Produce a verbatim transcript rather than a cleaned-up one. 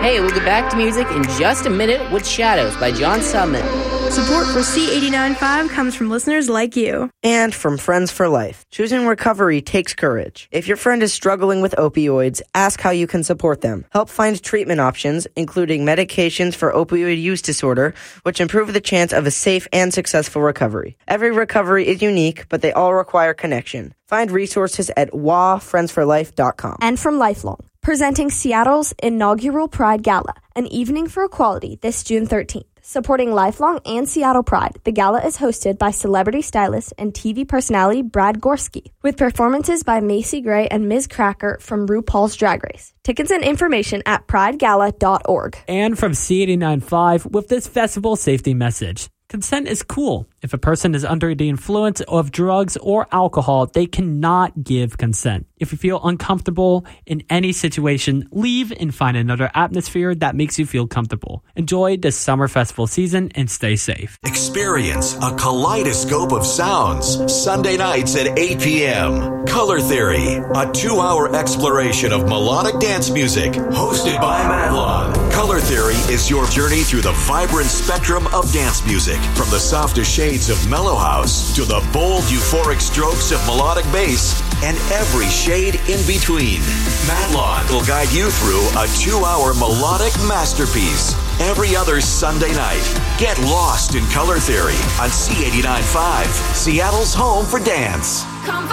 Hey, we'll get back to music in just a minute with Shadows by John Subman. Support for C eighty-nine point five comes from listeners like you. And from Friends for Life. Choosing recovery takes courage. If your friend is struggling with opioids, ask how you can support them. Help find treatment options, including medications for opioid use disorder, which improve the chance of a safe and successful recovery. Every recovery is unique, but they all require connection. Find resources at w a friends for life dot com. And from Lifelong, presenting Seattle's inaugural Pride Gala, an evening for equality this June thirteenth. Supporting Lifelong and Seattle Pride, the gala is hosted by celebrity stylist and T V personality Brad Gorski, with performances by Macy Gray and Miz Cracker from RuPaul's Drag Race. Tickets and information at pride gala dot org. And from C eighty-nine point five with this festival safety message. Consent is cool. If a person is under the influence of drugs or alcohol, they cannot give consent. If you feel uncomfortable in any situation, leave and find another atmosphere that makes you feel comfortable. Enjoy the summer festival season and stay safe. Experience a kaleidoscope of sounds Sunday nights at eight p.m. Color Theory, a two-hour exploration of melodic dance music, hosted by Madelon. Color Theory is your journey through the vibrant spectrum of dance music, from the softest shades of mellow house to the bold, euphoric strokes of melodic bass and every shade in between. Madelon will guide you through a two-hour melodic masterpiece every other Sunday night. Get lost in Color Theory on C eighty-nine point five, Seattle's home for dance. Come